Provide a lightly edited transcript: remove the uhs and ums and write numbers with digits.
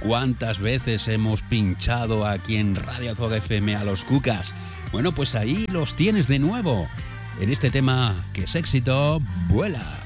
¿Cuántas veces hemos pinchado aquí en Radio Azog FM a los Cucas? Bueno, pues ahí los tienes de nuevo, en este tema que es éxito, Vuela.